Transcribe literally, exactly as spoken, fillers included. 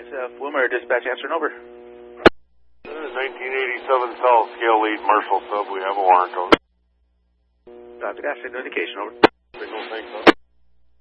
It's uh, Wilmer Dispatch answering over. This is nineteen eighty-seven South Scale Lead Marshall Sub. We have a warrant on. Doctor Dash, no indication over. Signal, thanks, huh?